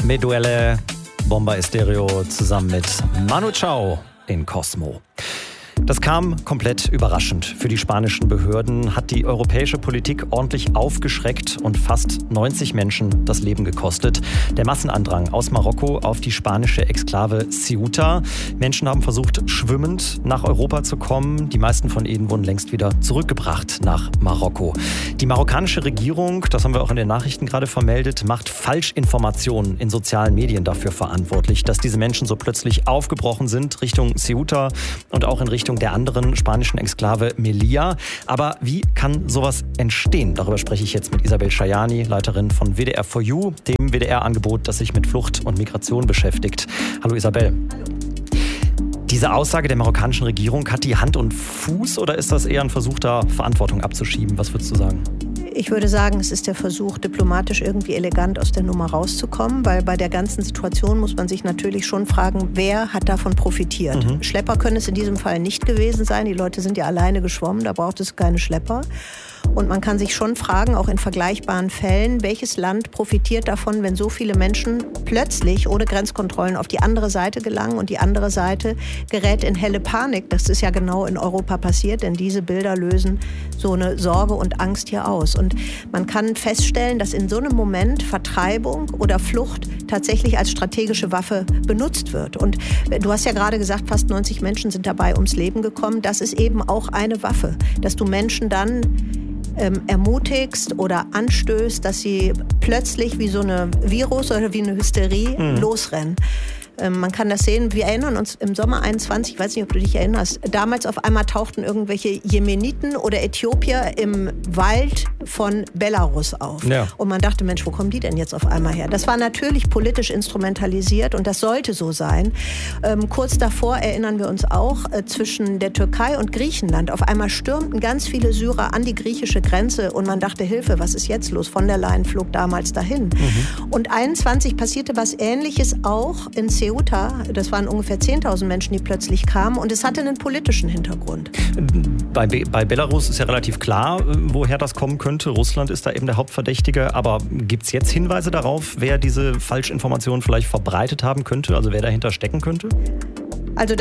Meduelle, Bomba Estéreo zusammen mit Manu Chao in Cosmo. Das kam komplett überraschend. Für die spanischen Behörden hat die europäische Politik ordentlich aufgeschreckt und fast 90 Menschen das Leben gekostet. Der Massenandrang aus Marokko auf die spanische Exklave Ceuta. Menschen haben versucht, schwimmend nach Europa zu kommen. Die meisten von ihnen wurden längst wieder zurückgebracht nach Marokko. Die marokkanische Regierung, das haben wir auch in den Nachrichten gerade vermeldet, macht Falschinformationen in sozialen Medien dafür verantwortlich, dass diese Menschen so plötzlich aufgebrochen sind Richtung Ceuta und auch in Richtung der anderen spanischen Exklave Melilla. Aber wie kann sowas entstehen? Darüber spreche ich jetzt mit Isabel Schajani, Leiterin von WDR4U, dem WDR-Angebot, das sich mit Flucht und Migration beschäftigt. Hallo Isabel. Hallo. Diese Aussage der marokkanischen Regierung, hat die Hand und Fuß oder ist das eher ein Versuch, da Verantwortung abzuschieben? Was würdest du sagen? Ich würde sagen, es ist der Versuch, diplomatisch irgendwie elegant aus der Nummer rauszukommen, weil bei der ganzen Situation muss man sich natürlich schon fragen, wer hat davon profitiert? Schlepper können es in diesem Fall nicht gewesen sein. Die Leute sind ja alleine geschwommen, da braucht es keine Schlepper. Und man kann sich schon fragen, auch in vergleichbaren Fällen, welches Land profitiert davon, wenn so viele Menschen plötzlich ohne Grenzkontrollen auf die andere Seite gelangen und die andere Seite gerät in helle Panik. Das ist ja genau in Europa passiert, denn diese Bilder lösen so eine Sorge und Angst hier aus. Und man kann feststellen, dass in so einem Moment Vertreibung oder Flucht tatsächlich als strategische Waffe benutzt wird. Und du hast ja gerade gesagt, fast 90 Menschen sind dabei ums Leben gekommen. Das ist eben auch eine Waffe, dass du Menschen dann ermutigst oder anstößt, dass sie plötzlich wie so eine Virus oder wie eine Hysterie losrennen. Man kann das sehen, wir erinnern uns im Sommer 21, ich weiß nicht, ob du dich erinnerst, damals auf einmal tauchten irgendwelche Jemeniten oder Äthiopier im Wald von Belarus auf. Ja. Und man dachte, Mensch, wo kommen die denn jetzt auf einmal her? Das war natürlich politisch instrumentalisiert und das sollte so sein. Kurz davor erinnern wir uns auch, zwischen der Türkei und Griechenland, auf einmal stürmten ganz viele Syrer an die griechische Grenze und man dachte, Hilfe, was ist jetzt los? Von der Leyen flog damals dahin. Und 21 passierte was Ähnliches auch in Ceuta. Das waren ungefähr 10.000 Menschen, die plötzlich kamen und es hatte einen politischen Hintergrund. Bei Belarus ist ja relativ klar, woher das kommen könnte. Russland ist da eben der Hauptverdächtige. Aber gibt es jetzt Hinweise darauf, wer diese Falschinformationen vielleicht verbreitet haben könnte? Also wer dahinter stecken könnte? Also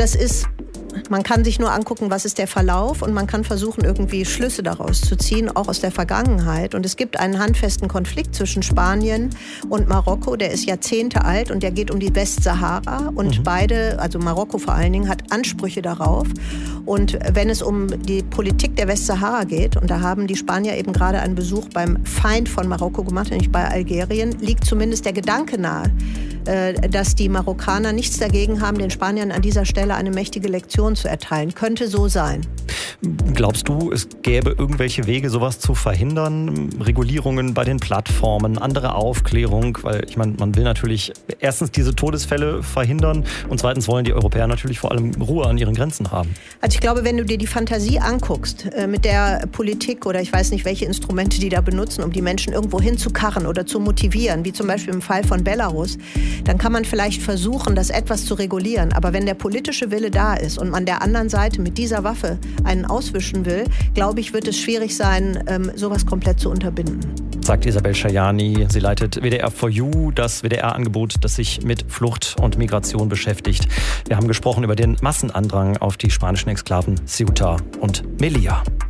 man kann sich nur angucken, was ist der Verlauf und man kann versuchen, irgendwie Schlüsse daraus zu ziehen, auch aus der Vergangenheit. Und es gibt einen handfesten Konflikt zwischen Spanien und Marokko, der ist Jahrzehnte alt und der geht um die Westsahara. Und beide, also Marokko vor allen Dingen, hat Ansprüche darauf. Und wenn es um die Politik der Westsahara geht, und da haben die Spanier eben gerade einen Besuch beim Feind von Marokko gemacht, nämlich bei Algerien, liegt zumindest der Gedanke nahe, dass die Marokkaner nichts dagegen haben, den Spaniern an dieser Stelle eine mächtige Lektion zu erteilen. Könnte so sein. Glaubst du, es gäbe irgendwelche Wege, sowas zu verhindern? Regulierungen bei den Plattformen, andere Aufklärung? Weil ich meine, man will natürlich erstens diese Todesfälle verhindern und zweitens wollen die Europäer natürlich vor allem Ruhe an ihren Grenzen haben. Also ich glaube, wenn du dir die Fantasie anguckst, mit der Politik oder ich weiß nicht, welche Instrumente die da benutzen, um die Menschen irgendwo hinzukarren oder zu motivieren, wie zum Beispiel im Fall von Belarus, dann kann man vielleicht versuchen, das etwas zu regulieren. Aber wenn der politische Wille da ist und man der anderen Seite mit dieser Waffe einen auswischen will, glaube ich, wird es schwierig sein, sowas komplett zu unterbinden. Sagt Isabel Schajani. Sie leitet WDR4U, das WDR-Angebot, das sich mit Flucht und Migration beschäftigt. Wir haben gesprochen über den Massenandrang auf die spanischen Exklaven Ceuta und Melilla.